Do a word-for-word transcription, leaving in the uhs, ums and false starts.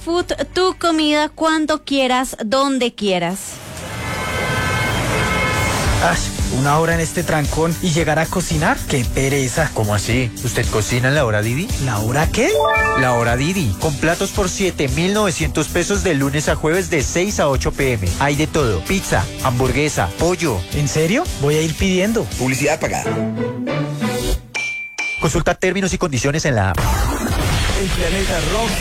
Food, tu comida cuando quieras, donde quieras. Ay, una hora en este trancón y llegar a cocinar, qué pereza. ¿Cómo así? ¿Usted cocina en la hora Didi? ¿La hora qué? La hora Didi, con platos por siete mil novecientos pesos de lunes a jueves de seis a ocho pm. Hay de todo, pizza, hamburguesa, pollo. ¿En serio? Voy a ir pidiendo. Publicidad pagada. Consulta términos y condiciones en la app. El planeta rock